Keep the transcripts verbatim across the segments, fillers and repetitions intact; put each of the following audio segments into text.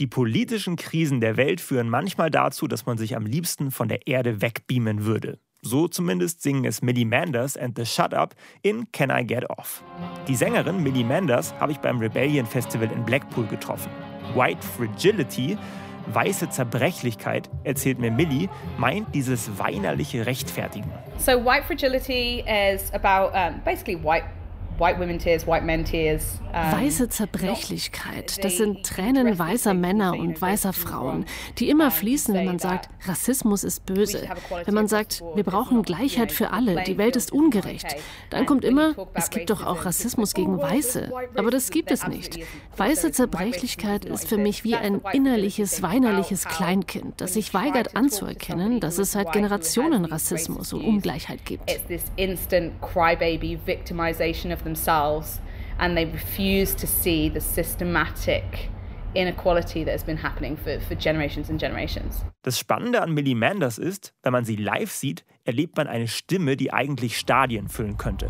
Die politischen Krisen der Welt führen manchmal dazu, dass man sich am liebsten von der Erde wegbeamen würde. So zumindest singen es Millie Manders and the Shut Up in Can I Get Off. Die Sängerin Millie Manders habe ich beim Rebellion Festival in Blackpool getroffen. White Fragility, weiße Zerbrechlichkeit, erzählt mir Millie, meint dieses weinerliche Rechtfertigen. So White Fragility is about um, basically white White women tears, white men tears. Weiße Zerbrechlichkeit, das sind Tränen weißer Männer und weißer Frauen, die immer fließen, wenn man sagt, Rassismus ist böse. Wenn man sagt, wir brauchen Gleichheit für alle, die Welt ist ungerecht. Dann kommt immer, es gibt doch auch Rassismus gegen Weiße. Aber das gibt es nicht. Weiße Zerbrechlichkeit ist für mich wie ein innerliches, weinerliches Kleinkind, das sich weigert anzuerkennen, dass es seit Generationen Rassismus und Ungleichheit gibt. It's this instant crybaby victimization of themselves, and they refuse to see the systematic inequality that has been happening for, for generations and generations. Das Spannende an Millie Manders ist, wenn man sie live sieht, erlebt man eine Stimme, die eigentlich Stadien füllen könnte.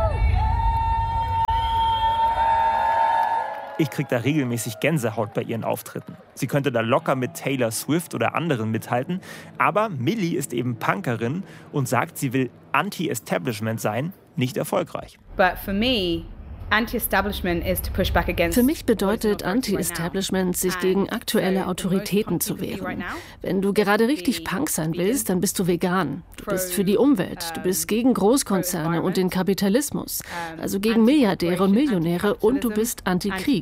Ich kriege da regelmäßig Gänsehaut bei ihren Auftritten. Sie könnte da locker mit Taylor Swift oder anderen mithalten, aber Millie ist eben Punkerin und sagt, sie will Anti-Establishment sein, nicht erfolgreich. But for me, Anti-Establishment is to push back against. Für mich bedeutet Anti-Establishment, sich gegen aktuelle Autoritäten zu wehren. Wenn du gerade richtig Punk sein willst, dann bist du vegan. Du bist für die Umwelt, du bist gegen Großkonzerne und den Kapitalismus, also gegen Milliardäre und Millionäre, und du bist Anti-Krieg.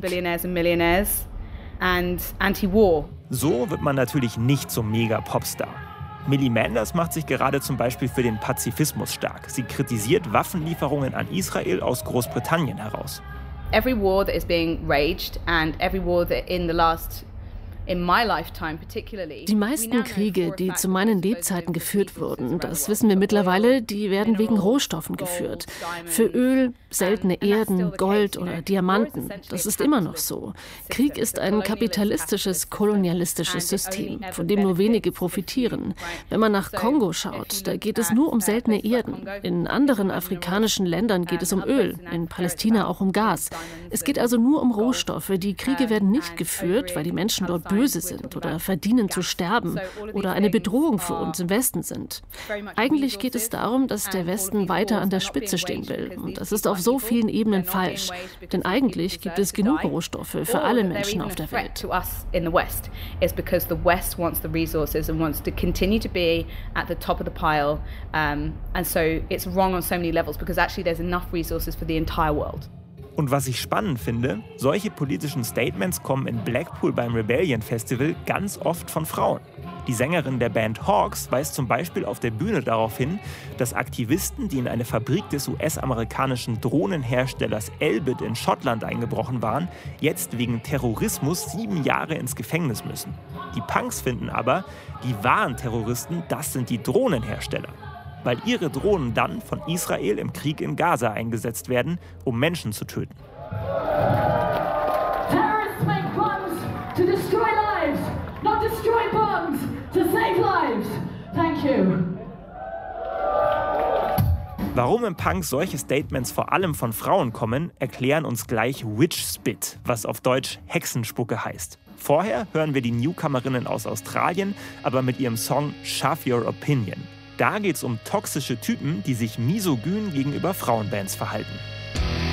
So wird man natürlich nicht zum Mega-Popstar. Millie Manders macht sich gerade zum Beispiel für den Pazifismus stark. Sie kritisiert Waffenlieferungen an Israel aus Großbritannien heraus. Every war that is being waged and every war that in the last In my lifetime particularly, die meisten Kriege, die zu meinen Lebzeiten geführt wurden, das wissen wir mittlerweile, die werden wegen Rohstoffen geführt. Für Öl, seltene Erden, Gold oder Diamanten. Das ist immer noch so. Krieg ist ein kapitalistisches, kolonialistisches System, von dem nur wenige profitieren. Wenn man nach Kongo schaut, da geht es nur um seltene Erden. In anderen afrikanischen Ländern geht es um Öl, in Palästina auch um Gas. Es geht also nur um Rohstoffe. Die Kriege werden nicht geführt, weil die Menschen dort böse sind oder verdienen zu sterben oder eine Bedrohung für uns im Westen sind. Eigentlich geht es darum, dass der Westen weiter an der Spitze stehen will. Und das ist auf so vielen Ebenen falsch. Denn eigentlich gibt es genug Rohstoffe für alle Menschen auf der Welt. Und was ich spannend finde, solche politischen Statements kommen in Blackpool beim Rebellion Festival ganz oft von Frauen. Die Sängerin der Band Hawks weist zum Beispiel auf der Bühne darauf hin, dass Aktivisten, die in eine Fabrik des U S-amerikanischen Drohnenherstellers Elbit in Schottland eingebrochen waren, jetzt wegen Terrorismus sieben Jahre ins Gefängnis müssen. Die Punks finden aber, die wahren Terroristen, das sind die Drohnenhersteller. Weil ihre Drohnen dann von Israel im Krieg in Gaza eingesetzt werden, um Menschen zu töten. Terrorists make bombs to destroy lives, not destroy bombs to save lives. Thank you. Warum im Punk solche Statements vor allem von Frauen kommen, erklären uns gleich Witch Spit, was auf Deutsch Hexenspucke heißt. Vorher hören wir die Newcomerinnen aus Australien, aber mit ihrem Song Shove Your Opinion. Da geht's um toxische Typen, die sich misogyn gegenüber Frauenbands verhalten.